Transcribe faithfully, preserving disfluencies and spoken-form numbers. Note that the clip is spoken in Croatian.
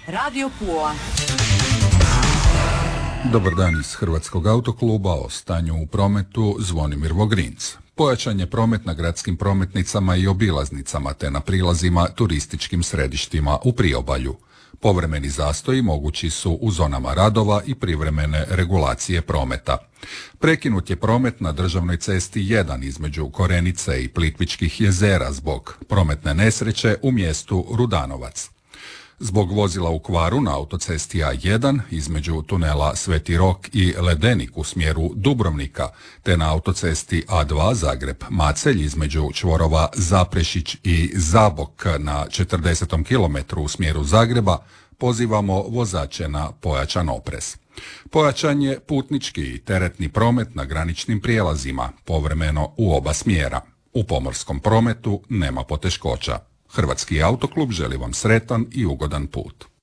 Radio Pula. Dobar dan iz Hrvatskog autokluba, o stanju u prometu Zvonimir Vogrinc. Pojačan je promet na gradskim prometnicama i obilaznicama te na prilazima turističkim središtima u priobalju. Povremeni zastoji mogući su u zonama radova i privremene regulacije prometa. Prekinut je promet na državnoj cesti jedan između Korenice i Plitvičkih jezera zbog prometne nesreće u mjestu Rudanovac. Zbog vozila u kvaru na autocesti A jedan između tunela Sveti Rok i Ledenik u smjeru Dubrovnika, te na autocesti A dva Zagreb-Macelj između čvorova Zaprešić i Zabok na četrdesetom kilometru u smjeru Zagreba, pozivamo vozače na pojačan oprez. Pojačan je putnički i teretni promet na graničnim prijelazima, povremeno u oba smjera. U pomorskom prometu nema poteškoća. Hrvatski autoklub želi vam sretan i ugodan put.